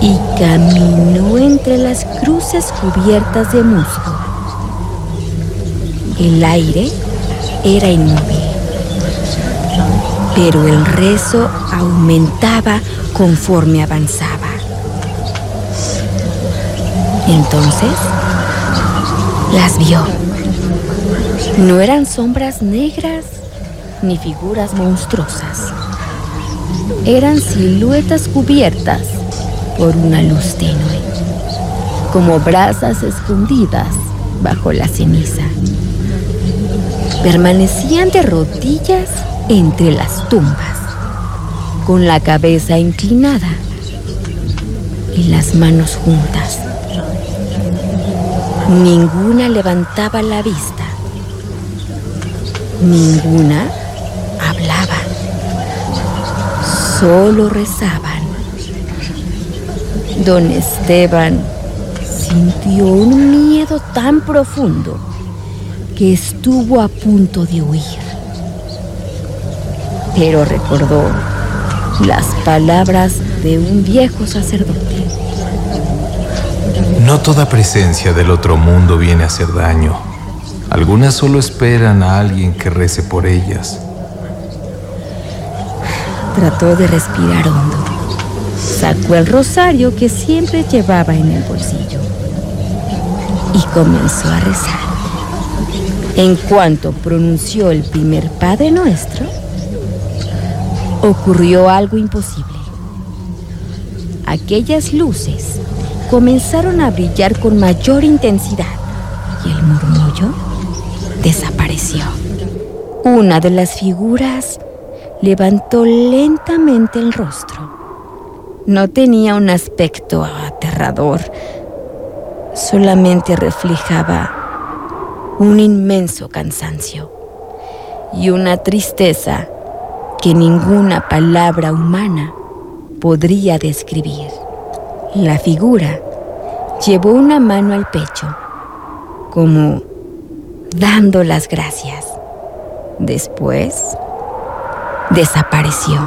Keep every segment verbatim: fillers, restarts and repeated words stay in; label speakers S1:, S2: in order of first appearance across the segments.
S1: y caminó entre las cruces cubiertas de musgo. El aire era inmóvil, pero el rezo aumentaba conforme avanzaba. Entonces las vio. No eran sombras negras ni figuras monstruosas. Eran siluetas cubiertas por una luz tenue, como brasas escondidas bajo la ceniza. Permanecían de rodillas entre las tumbas, con la cabeza inclinada y las manos juntas. Ninguna levantaba la vista. Ninguna hablaba. Solo rezaban. Don Esteban sintió un miedo tan profundo que estuvo a punto de huir. Pero recordó las palabras de un viejo sacerdote.
S2: No toda presencia del otro mundo viene a hacer daño. Algunas solo esperan a alguien que rece por ellas.
S1: Trató de respirar hondo. Sacó el rosario que siempre llevaba en el bolsillo y comenzó a rezar. En cuanto pronunció el primer Padre Nuestro, ocurrió algo imposible. Aquellas luces comenzaron a brillar con mayor intensidad y el murmullo desapareció. Una de las figuras levantó lentamente el rostro. No tenía un aspecto aterrador, solamente reflejaba un inmenso cansancio y una tristeza que ninguna palabra humana podría describir. La figura llevó una mano al pecho, como dando las gracias. Después desapareció,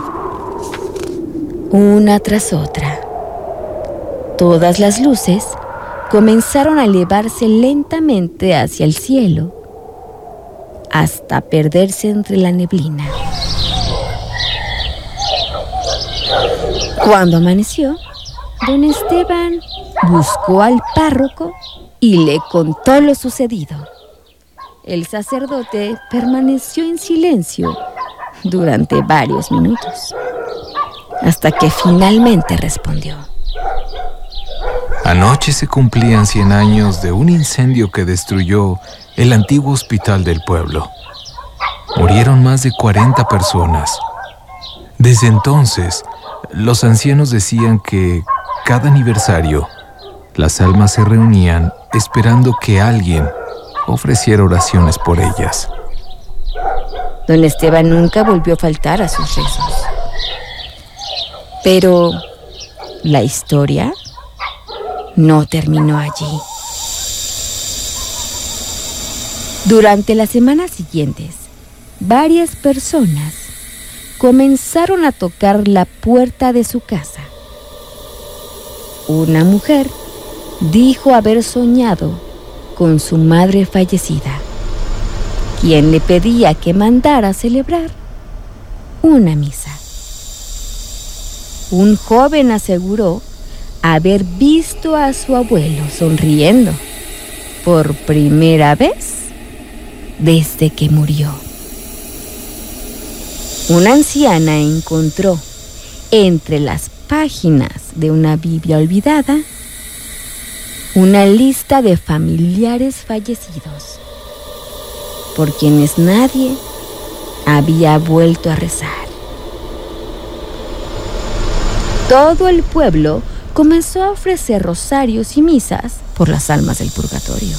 S1: una tras otra. Todas las luces comenzaron a elevarse lentamente hacia el cielo, hasta perderse entre la neblina. Cuando amaneció, don Esteban buscó al párroco y le contó lo sucedido. El sacerdote permaneció en silencio durante varios minutos, hasta que finalmente respondió.
S2: Anoche se cumplían cien años de un incendio que destruyó el antiguo hospital del pueblo. Murieron más de cuarenta personas. Desde entonces, los ancianos decían que cada aniversario las almas se reunían esperando que alguien ofreciera oraciones por ellas.
S1: Don Esteban nunca volvió a faltar a sus rezos. Pero la historia no terminó allí. Durante las semanas siguientes, varias personas comenzaron a tocar la puerta de su casa. Una mujer dijo haber soñado con su madre fallecida, quien le pedía que mandara celebrar una misa. Un joven aseguró haber visto a su abuelo sonriendo por primera vez desde que murió. Una anciana encontró entre las páginas de una Biblia olvidada una lista de familiares fallecidos por quienes nadie había vuelto a rezar. Todo el pueblo comenzó a ofrecer rosarios y misas por las almas del purgatorio.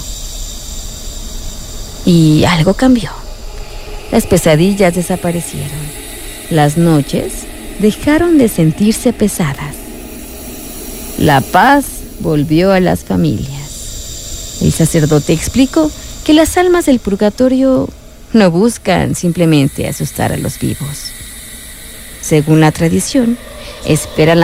S1: Y algo cambió. Las pesadillas desaparecieron. Las noches dejaron de sentirse pesadas. La paz volvió a las familias. El sacerdote explicó que las almas del purgatorio no buscan simplemente asustar a los vivos. Según la tradición, esperan